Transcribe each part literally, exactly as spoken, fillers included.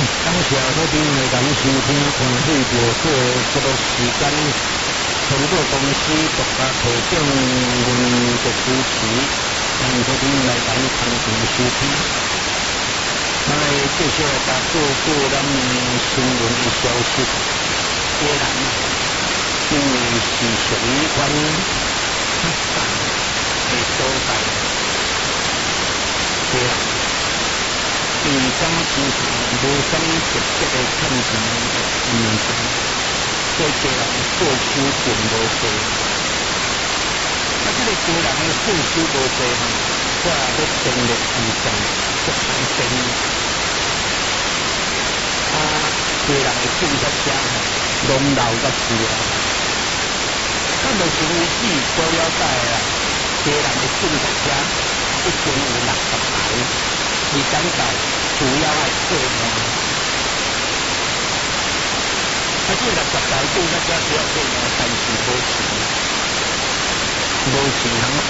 感谢各位的咱收听，看戏就做这个时间，通过公司独家提供阮的主持，欢迎各位来咱长期收听。那来继续来做过咱的新闻的消息。虽然因为是属于阮发展的所在，虽然。因为感情上无啥物特别的趁钱的面向，所以家人付出并无多。啊，这个家人的付出无多吼，我也要全力以赴，足开心。啊，家人的警察车吼，拢留甲自然。啊，目前为止所了解啦，家人的警察车一共有六十台。而感到主要爱做梦，啊，这六十台警察车主要做梦，但是无钱，无钱通换，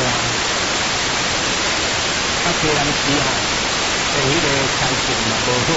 啊，家人时吼，诶，迄个财情嘛无好，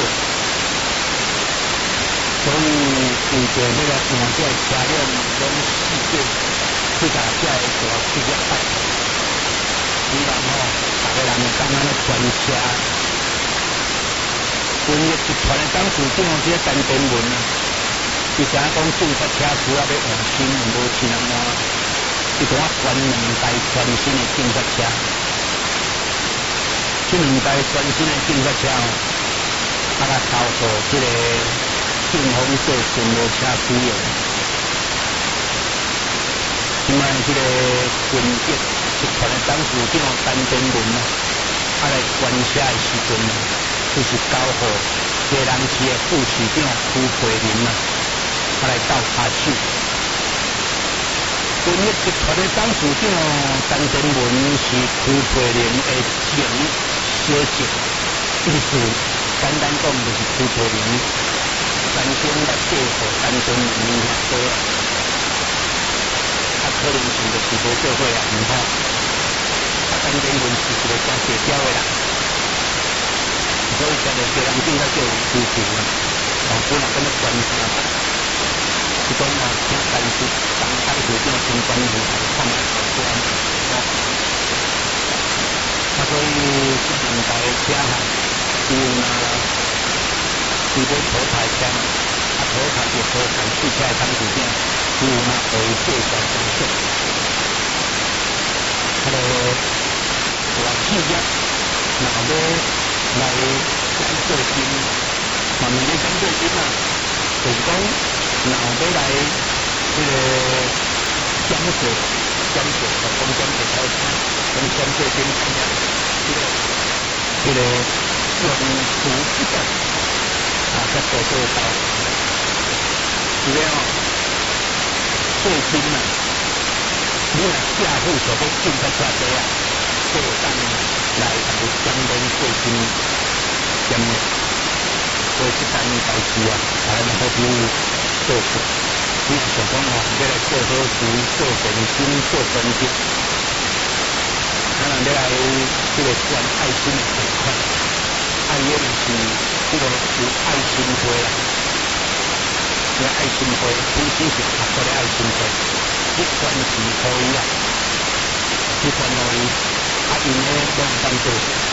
所以为着迄个换这车辆拢四界去甲这个大企业办，希望吼，大家人当安尼全车。文业集团的董事长即个陈天文啊，伊成讲警察车需要要换新，无钱人换，伊同我选两台全新的警察车。这两台全新的警察车哦，啊甲交互即个警方做巡逻车使用。即摆即个文业集团的董事长陈天文啊，啊来捐车的时阵啊。就是交互基隆市的副市长邱培林啊，啊来斗骹手。文业集团的董事长陈天文是邱培林的前小姐，意思简单讲就是邱培林曾经来介绍陈天文名下多啊，啊可能性就是无做伙啊，唔好。啊陈天文是一个真低调的人。所以现在家人警察就有需求啊，哦，本来跟他关系啊，是讲啊，请干事、当干事长相关的看来好关哦。啊，所以这两台车哈，有那有要淘汰车，啊，淘汰就淘汰汽车的董事长，有那可以介绍工作。那个大企业，那要来减税金，嘛毋是减税金啊，就是讲，若要来这个减税、减税，就讲减税头钱，讲减税金怎样？这个这个用除不等啊，才做做到。是的哦，税金啊，你若下户所要进较车多啊，就当来来减免税金。减免，所以这单代志啊，大家好朋友做事，你想讲哦，要来做好事、做善心、做公益，当然要来这个关爱心的情况，爱也是这个有爱心会啊，这个爱心会，本身是合作的爱心会，你关是可以啊，你关可以，啊，因呢拢当做。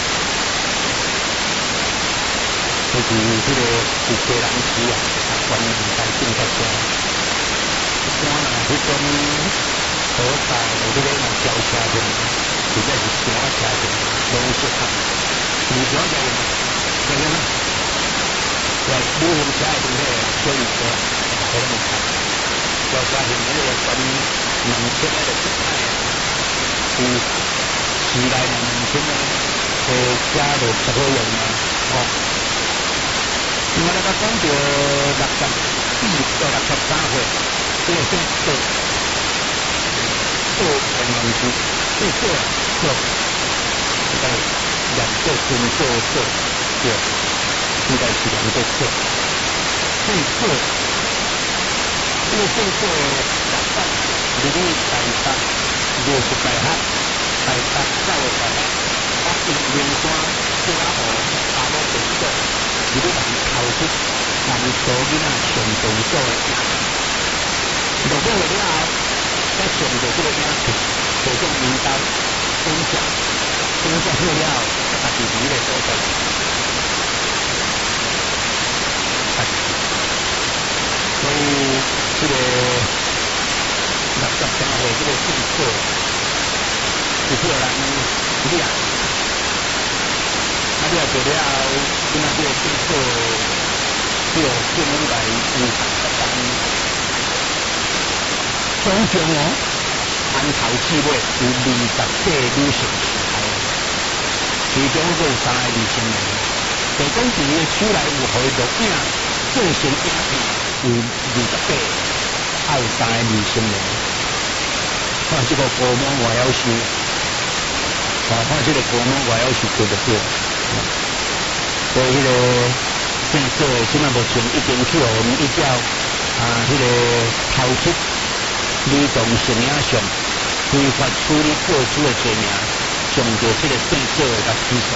就是这个有家人时啊，啊，关两台警察车，一般啊，迄种好大的这个轿车上，实在是小车上拢适合。有小车用，这个呢，在武汉车的那个小汽车，可能看，轿车上那个关两千那个车牌，有时来两千呢，呃，车就不好用啊，哦。另外，咱讲到六十四到六十三岁，这个算做做成年期，做做做，这个两做工做做做，应该是两个做，所以做这个做做十八，如果大八五十大学，大八九个大学，啊，一零三做啊好，大多工作。如果人头前出南岛囡仔上动作的影片。落尾了了后，才上到这个影片，这种引导分享，分享好了后，才家己伫咧所在。所以这个六十三岁这个政策，有少人理解。啊，了解了后，今仔这个政策就政府来有三十单，总共哦，安头四尾有二十个女性受害，其中有三个未成年。就讲伫个厝内有互伊录影做成影片，有二十八，还有三个未成年。看这个国门外要求，啊，看这个国门外要求做得对。所以迄个政策即摆目前已经去互我们依照啊，迄个偷窃、女童性影像、非法处理过失的罪名，上到这个政策来起诉。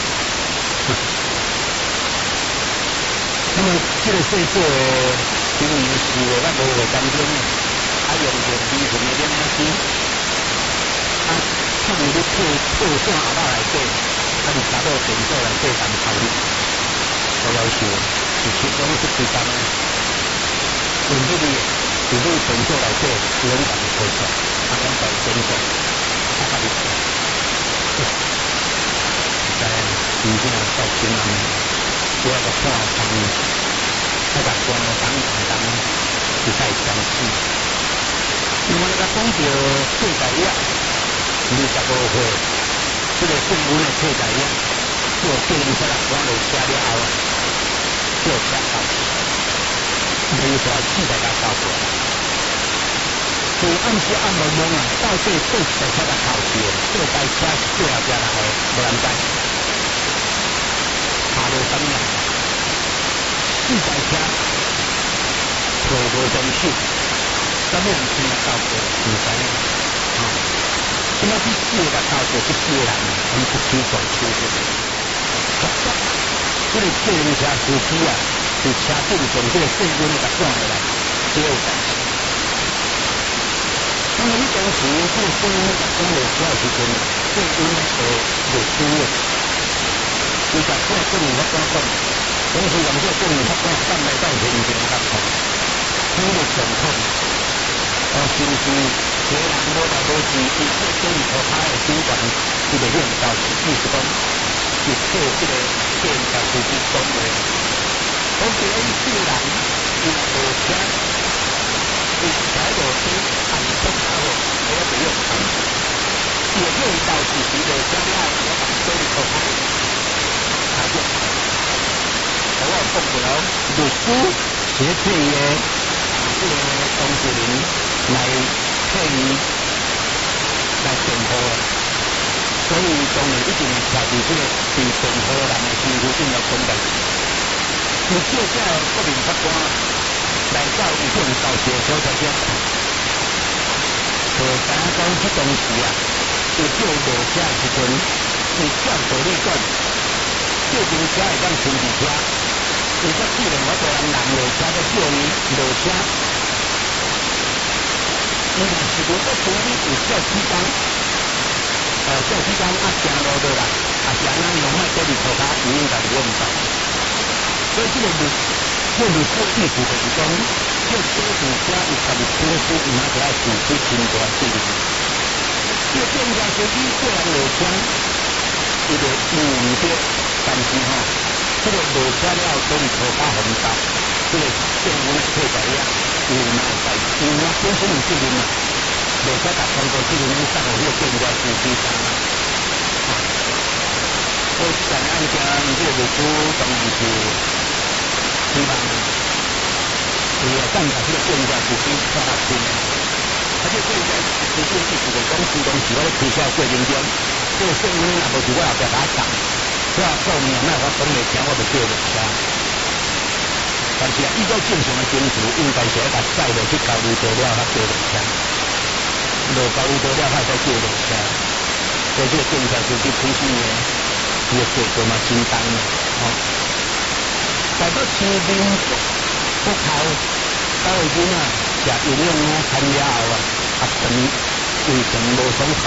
那么这个政策的因为是我咱无会当中，啊用着微型的点样子，啊放入去破破线下巴内底，啊伫查到电脑内底当处理。我要求是其中是第三个，本地的处理电脑内底有人当破出，啊咱在检索，啊家己做，在真正到今晚，我个看方，啊甲关个当当当，是太相似。因为咱讲到退台业，二十五岁，这个政府的退台业。做电车人赶落车了后，叫车到，无煞四大家到过。所以暗时暗濛濛啊，到底对一台车来靠去，这台车是最后边来的，无人知。下落什么？四台车错无中手，什么人先来到过？唔知影。啊，咁啊，第四个来到过，这四个人很不清楚出现。这个自行车司机啊，是车顶从这个正温给转下来，只有代志。那么你当时这个正温给转落车的时阵，正温会落水的。伊甲这个正温法官讲，当时人这个正温法官等来到现场甲看，看到状况，哦，是不是这个人无代无志，伊这个正温涂骹的主管，伊就用到是意思讲。是做这个电车司机讲的，我觉得这个人有落车，有踩落车，按出卡落，我要不用看。也用到自己的车了，我把手里头开，他就我讲不了，律师协助的这个当事人来替伊来辩护的。所以当然一定徛伫这个被辩护人的身躯顶来讲代志。而这个国民法官来到伊种到这个所在点，就知影讲这当时啊，有叫落车的时阵，伊照道理讲，叫停车会当停伫车，伊则既然我叫人人落车，则叫伊落车，伊若是如果处理有照几工。呃，这时间啊，行路落来，啊是安尼用卖过去涂骹，伊应该是用唔到。所以这个律，这个律师意思就是讲，这车主车有家己本事，伊嘛就要负起承担责任。这个电车司机叫人落车，伊就有唔对，但是吼，这个落车了后过去涂骹红道，这个政府的退台呀，有哪有代志？因为本身有责任嘛。落车甲通过这个人送互迄个电车司机上啊。我这件案件，这个律师当然是希望伊会当甲这个电车司机抓到清。啊，这电车司机意思就讲，自当时我咧推销过程中，这个新闻若无是我后壁甲他讲，我讲明那我讲袂听，我就叫落车。但是啊，依照正常的程序，应该是要甲载落去交流道了，才叫落车。落交流道了，才再叫落车。所以这个电车司机本身呢，伊个做做嘛真重哦。在到青民国国头，到已经啊食营养午餐了后啊，啊肠胃肠无爽快。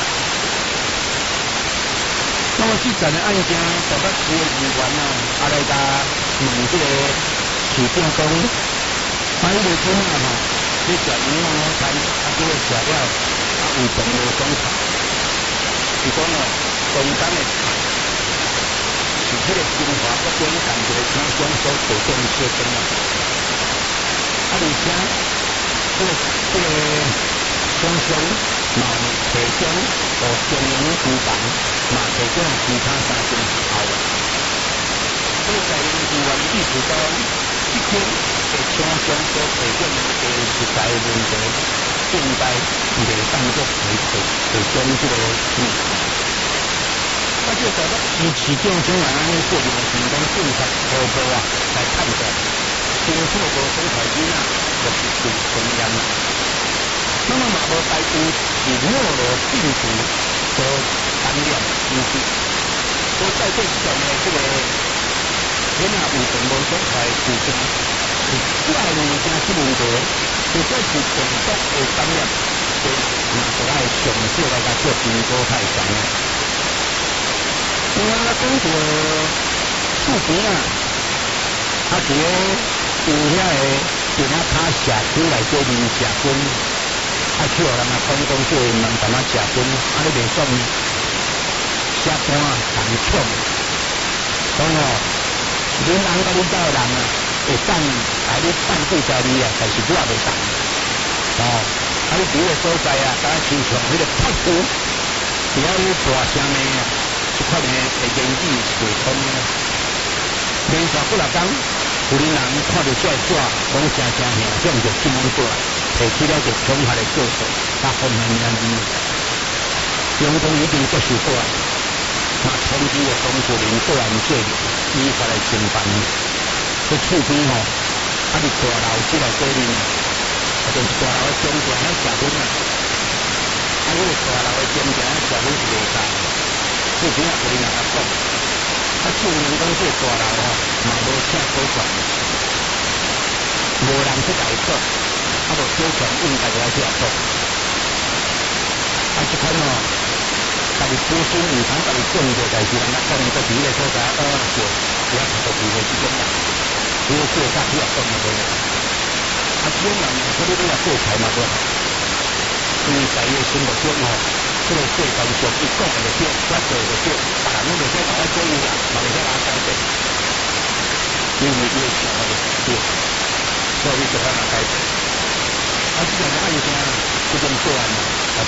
那么这件的案件，台北市的议员啊，啊来甲问这个市长讲，啊，迄个囡仔吼，你食营养午餐，啊，结果食了啊胃肠无爽快。是讲哦，中间的菜是迄个精华国中感觉厂商所提供的小灯啊，啊，而且这个这个厂商嘛提供和经营厨房嘛提供其他三种服务啊。所以在因议员意识到，这款的厂商所提供的这个食材问题，应该袂当作提提提供这个物。啊，这台北市市长怎样安尼说明成功政策初步啊来判断，政府无爽快囡仔就是受风险啦。那么嘛无排除是网络病毒所感染引起，所以在这上的这个囡仔胃肠无爽快的事情，是怪物件这问题，或者是病毒的感染，所以嘛就爱详细来甲做评估才会知影。我讲到厝边啊，啊伫个有遐个电话卡社区内底面食薰，啊去互人啊讲讲这个人怎啊食薰，啊你袂爽呢？下单人抢，讲哦，恁人甲恁兜人啊，会当来你办柜台里啊，但是我也袂当。哦，啊你伫个所在啊，敢若亲像迄个拍鼓，只要你大声的啊。这款的会言语袂通的，连续几六天，有人看到这纸，讲声声响响就进门过来，提起了就恐吓的告诉，甲分享言语，阳光已经接受过来，那通知的当事人个人罪依法来承办。这厝边吼，啊伫大楼即内底面，啊就是大楼的中间遐食薰啊，啊迄个大楼的中间遐食薰是袂当。厝边啊，有人来讲，啊，证明讲这大楼吼，嘛无请保全，无人去来做，啊，无保全应该来去来做。啊，这款吼，家己本身唔通家己种着，但是人家讲在别个所在挖着，不要看到别个这种人，如果做下去也种唔到。啊，这种人，所以你若做菜嘛不好，因为在伊个生活中吼。这个世界上一讲就对，我做就对，别人拢袂使甲我左右啦，嘛袂使甲我改变，因为伊会想我就对，所以就甲我改变。啊，这个案件这种做案。